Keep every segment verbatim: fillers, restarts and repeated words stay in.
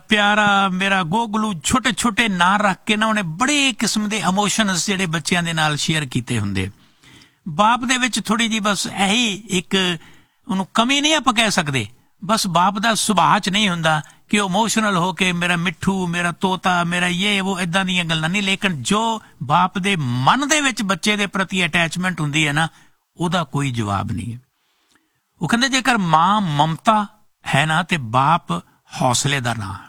प्यारा मेरा गोगलू छोटे छोटे नां रख के ना उन्हें बड़े किस्म के इमोशनस जिहड़े बच्चों के नाल शेयर कीते हुंदे। बाप दे विच थोड़ी जी बस यही एक उन्होंने कमी नहीं आपां कह सकते, बस बाप दा सुभाਅ च नहीं हुंदा कि इमोशनल हो के मेरा मिठू मेरा तोता मेरा ये वो इदां दीयां गल्लां नहीं, लेकिन जो बाप दे मन दे विच बच्चे दे प्रति अटैचमेंट हुंदी है ना उहदा कोई जवाब नहीं है। वो कहंदे जेकर मां ममता है ना ते बाप हौसले दा नां है।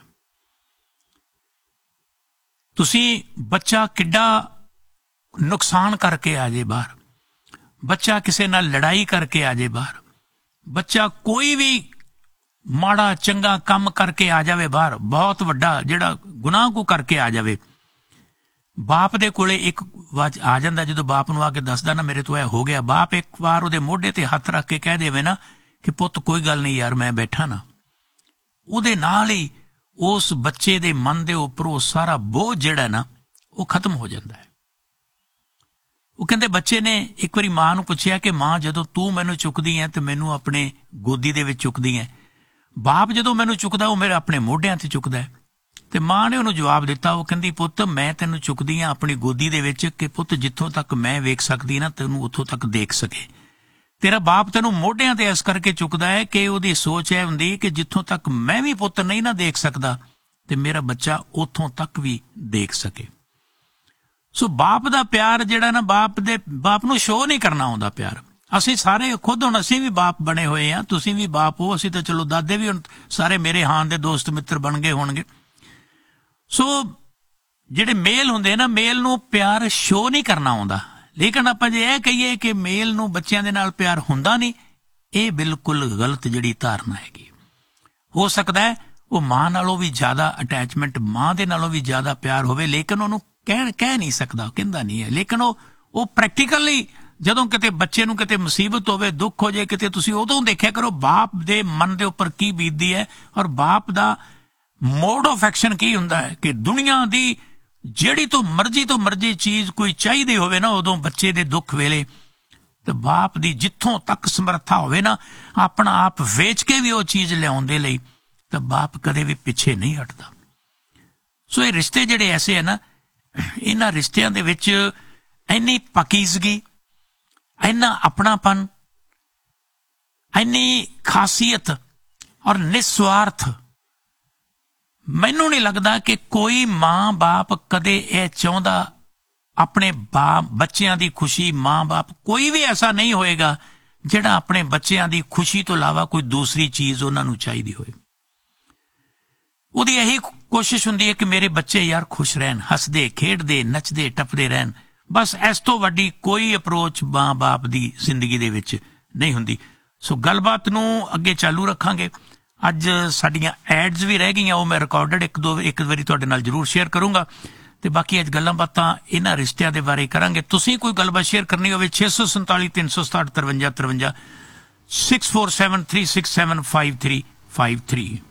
तुसी बच्चा किड्डा नुकसान करके आ जाए बाहर, बच्चा किसी नाल लड़ाई करके आ जाए बाहर, बच्चा कोई भी माड़ा चंगा काम करके आ जावे बाहर, बहुत वड्डा जिहड़ा गुनाह को करके आ जावे, बाप दे कोले एक वाज आ जांदा जदों बाप नूं आके दसदा ना मेरे तो यह हो गया, बाप एक बार उहदे मोढे ते हथ रख के कह देवे ना कि पुत्त कोई गल नहीं यार मैं बैठा ना, उहदे नाल ही उस बच्चे दे मन दे उपर वो सारा बोझ जिहड़ा ना वो खत्म हो जाता है। वो कहते बच्चे ने एक बारी मां नूं पुछया कि मां जदों तू मैनूं चुकदी है तो मैनूं अपने गोदी दे विच चुकदी है, बाप जदों मैनूं चुकदा वो मेरे अपने मोढियां ते चुकदा है। ते मां ने उहनूं जवाब दिता, वो कहंदी पुत्त मैं तैनूं चुकदी हाँ अपनी गोदी दे विच कि पुत्त जिथों तक मैं वेख सकदी ना तैनूं उत्थों तक देख सके। तेरा बाप तैनूं मोढियां ते इस करके चुकदा है कि उहदी सोच है हुंदी कि जिथों तक मैं भी पुत्त नहीं ना देख सकदा ते मेरा बच्चा उत्थों तक भी देख सके। सो बाप दा प्यार जिहड़ा ना बाप दे बाप नूं शो नहीं करना आउंदा प्यार। असीं सारे खुद हुण असीं भी बाप बने होए हैं, तुसीं भी बाप हो, असीं तो चलो दादे भी हुण सारे मेरे हान दे दोस्त मित्र बन गए होणगे। सो जिहड़े मेल हुंदे ना मेल नूं प्यार शो नहीं करना आउंदा, लेकिन आपां जे इह कहीए कि मेल नूं बच्चिआं दे नाल प्यार हुंदा नहीं, ये बिल्कुल गलत जिहड़ी धारणा हैगी। हो सकदा है वो मां नालों भी ज्यादा अटैचमेंट मां दे नालों भी ज्यादा प्यार होवे, लेकिन उहनूं कह कह नहीं सकदा, कहंदा नहीं है। लेकिन वो वो प्रैक्टिकली जदों किते बच्चे नूं किते मुसीबत होवे दुख हो जाए किते तुसीं उदों देखिआ करो बाप दे मन दे उपर की बीतदी है और बाप दा मोड ऑफ एक्शन की हुंदा है कि दुनिया दी जिहड़ी तो मर्जी तो मर्जी चीज़ कोई चाहिदी होवे ना उदों बच्चे दे दुख वेले ते बाप दी जिथों तक समर्था होवे ना अपना आप वेच के भी वो चीज़ लियाउण दे लई ते बाप कदे भी पिछे नहीं हटदा। सो ये रिश्ते जिहड़े ऐसे है ना इन्हां रिश्तियां दे विच इन्नी पाकीज़गी इन्ना अपनापन इन्नी खासियत और निस्वार्थ मैनू नहीं लगता कि कोई मां बाप कदे यह चाहता अपने बाप बच्चों की खुशी, मां बाप कोई भी ऐसा नहीं होएगा जिहड़ा अपने बच्चों की खुशी तो इलावा कोई दूसरी चीज उन्होंने चाहिए होए। उहदी यही कोशिश हुंदी है कि मेरे बच्चे यार खुश रहन, हसदे खेडदे नचदे टपदे रहन, बस इस तो वड्डी कोई अप्रोच मां बाप की जिंदगी दे विच नहीं हुंदी। सो गलबात नूं अगे चालू रखांगे। अज साडियां एड्स भी रह गईयां, वो मैं रिकॉर्डेड एक दो एक बारी तुहाडे नाल जरूर शेयर करूंगा ते बाकी अज गल्लां बातां इन्हां रिश्तियां दे बारे करांगे। तुसीं कोई गलबात शेयर करनी होवे छे सौ संताली तीन सौ सताहठ तरवंजा तरवंजा six four seven three six seven five three five three.